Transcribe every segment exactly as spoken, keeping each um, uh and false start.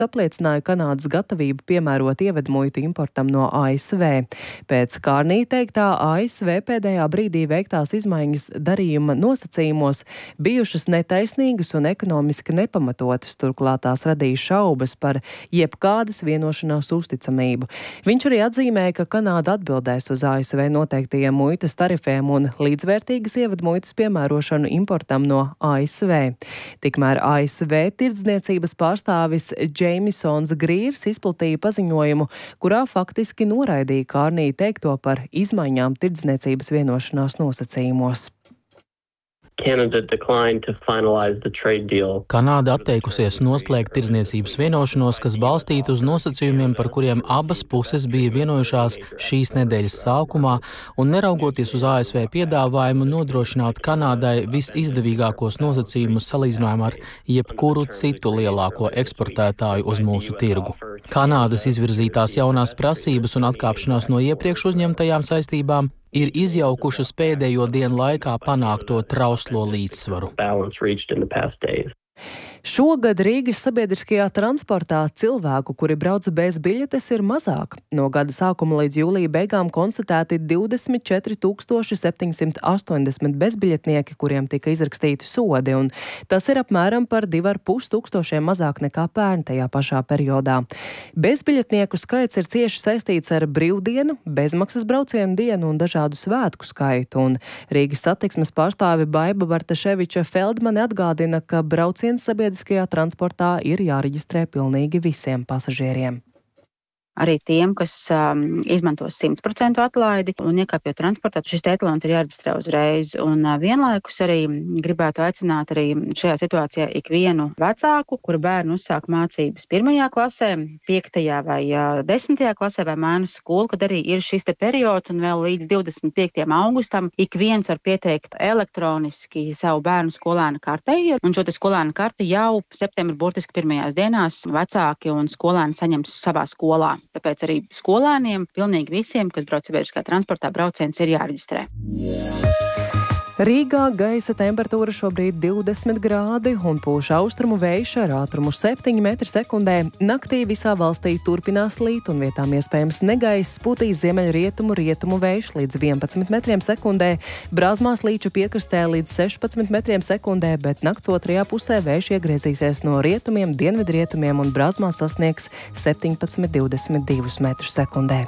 apliecināja Kanādas gatavību piemērot ievedmuitu importam no A S V. Pēc Kārnī teiktā, A S V pēdējā brīdī veiktās izmaiņas darījuma nosacījumos bijušas netaisnīgas un ekonomiski nepamatotas, turklāt tās radīja šaubas par jebkādas vienošanās uzticamību. Viņš arī atzīmēja, ka Kanāda atbildēs uz A S V noteiktajiem muitas tarifiem un līdzvērtīgas ievedmuitas piemērošanu importam no A S V. Tikmēr A S V tirdzniecības pārstāvis Džeimsons Grīrs izplatīja paziņojumu, kurā faktiski noraidīja Kārnī teikto par izmaiņām tirdzniecības vienošanās nosacījumos. Kanāda atteikusies noslēgt tirdzniecības vienošanos, kas balstīta uz nosacījumiem, par kuriem abas puses bija vienojušās šīs nedēļas sākumā, un neraugoties uz A S V piedāvājumu nodrošināt Kanādai visizdevīgākos nosacījumus salīdzinājumā ar jebkuru citu lielāko eksportētāju uz mūsu tirgu. Kanādas izvirzītās jaunās prasības un atkāpšanās no iepriekš uzņemtajām saistībām ir izjaukušas pēdējo dienu laikā panākto trauslo līdzsvaru. Šogad Rīgas sabiedriskajā transportā cilvēku, kuri brauc bez biļetes, ir mazāk. No gada sākuma līdz jūlija beigām konstatēti divdesmit četri tūkstoši septiņsimt astoņdesmit bezbiļetnieki, kuriem tika izrakstīti sodi, un tas ir apmēram par divi ar pus tūkstošiem mazāk nekā pērn tajā pašā periodā. Bezbiļetnieku skaits ir cieši saistīts ar brīvdienu, bezmaksas braucienu dienu un dažādu svētku skaitu, un Rīgas satiksmes pārstāve Baiba Bartaševiča Feldmane atgādina, ka brauciens sabiedriskajā transportā ir jāreģistrē pilnīgi visiem pasažieriem. Arī tiem, kas um, izmantos simt procentu atlaidi un iekāpjot transportā, šis etalons ir jāreģistrē uzreiz. Un uh, vienlaikus arī gribētu aicināt arī šajā situācijā ikvienu vecāku, kura bērnu uzsāk mācības pirmajā klasē, piektajā vai uh, desmitajā klasē vai mēnešu skolu, kad arī ir šis te periods un vēl līdz divdesmit piektajam augustam ik viens var pieteikt elektroniski savu bērnu skolēna kartei. Un šo te skolēna karti jau septembra burtiski pirmajās dienās vecāki un skolēni saņems savā skolā. Tāpēc arī skolēniem, pilnīgi visiem, kas brauc sabiedriskā transportā, brauciens ir jāreģistrē. Rīgā gaisa temperatūra šobrīd divdesmit grādi un pūš austrumu vējš ar ātrumu septiņi metri sekundē. Naktī visā valstī turpinās līt un vietām iespējams negaiss, pūtīs ziemeļrietumu rietumu vējš līdz vienpadsmit metriem sekundē, Brāzmās līča piekrastē līdz sešpadsmit metriem sekundē, bet nakts otrajā pusē vējš iegriezīsies no rietumiem, dienvidrietumiem un Brāzmās sasniegs septiņpadsmit divdesmit divus metrus sekundē.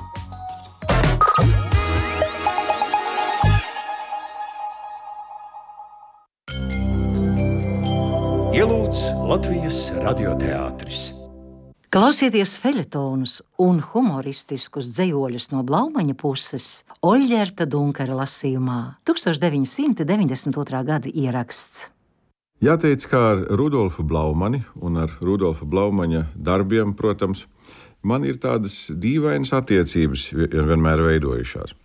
Ielūdz Latvijas radioteātris. Klausieties feļetonus un humoristiskus dzejoļus no Blaumaņa puses Oļģerta Dunkara lasījumā tūkstoš deviņi simti deviņdesmit otrā gada ieraksts. Jāteic, kā ar Rudolfu Blaumani un ar Rudolfa Blaumaņa darbiem, protams, man ir tādas dīvainas attiecības vienmēr veidojušās.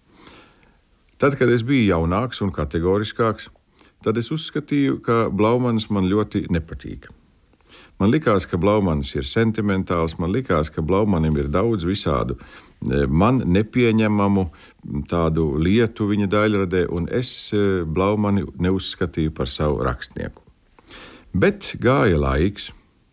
Tad, kad es biju jaunāks un kategoriskāks, tad es uzskatīju, ka Blaumanis man ļoti nepatīk. Man likās, ka Blaumanis ir sentimentāls, man likās, ka Blaumanim ir daudz visādu man nepieņemamu tādu lietu viņa daļradē, un es Blaumani neuzskatīju par savu rakstnieku. Bet gāja laiks,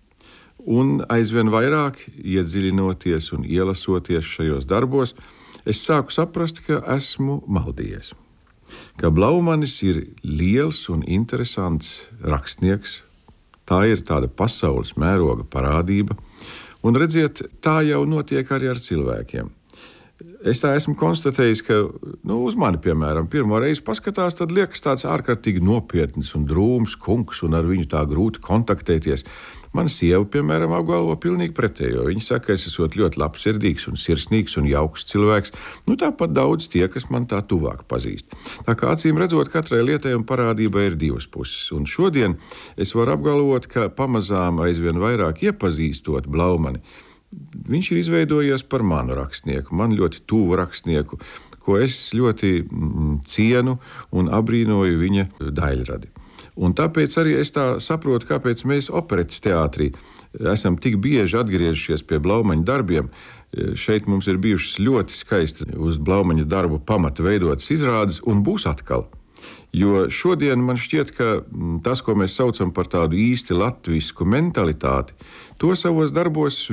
un aizvien vairāk iedziļinoties un ielasoties šajos darbos, es sāku saprast, ka esmu maldījies. Ka Blaumanis ir liels un interesants rakstnieks, tā ir tāda pasaules mēroga parādība, un redziet, tā jau notiek arī ar cilvēkiem. Es tā esmu konstatējis, ka nu, uz mani, piemēram, pirmo reizi paskatās, tad liekas tāds ārkārtīgi nopietns un drūms kungs, un ar viņu tā grūti kontaktēties. Mana sieva, piemēram, apgalvo pilnīgi pretējo. Viņa saka, ka es esmu ļoti labsirdīgs un sirsnīgs un jauks cilvēks. Nu, tāpat daudz tie, kas man tā tuvāk pazīst. Tā kā acīm redzot, katrai lietai un parādībai ir divas puses. Un šodien es varu apgalvot, ka pamazām aizvien vairāk iepazīstot Blaumani, viņš ir izveidojies par manu rakstnieku, man ļoti tuvu rakstnieku, ko es ļoti mm, cienu un abrīnoju viņa daļradi. Un tāpēc arī es tā saprotu, kāpēc mēs operetes teātrī esam tik bieži atgriežušies pie Blaumaņa darbiem. Šeit mums ir bijušas ļoti skaistas uz Blaumaņa darbu pamata veidotas izrādes un būs atkal. Jo šodien man šķiet, ka tas, ko mēs saucam par tādu īsti latvisku mentalitāti, to savos darbos